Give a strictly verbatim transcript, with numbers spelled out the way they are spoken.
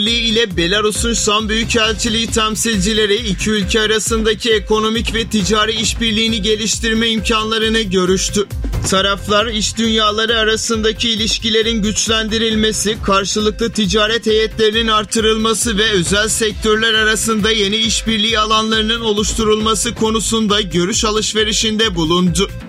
İşbirliği ile Belarus'un Şam Büyükelçiliği temsilcileri iki ülke arasındaki ekonomik ve ticari işbirliğini geliştirme imkanlarını görüştü. Taraflar iş dünyaları arasındaki ilişkilerin güçlendirilmesi, karşılıklı ticaret heyetlerinin artırılması ve özel sektörler arasında yeni işbirliği alanlarının oluşturulması konusunda görüş alışverişinde bulundu.